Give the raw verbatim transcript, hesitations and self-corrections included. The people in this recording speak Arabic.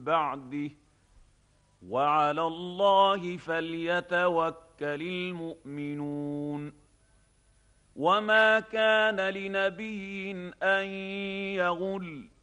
بعده وعلى الله فليتوكل المؤمنون وما كان لنبي أن يغل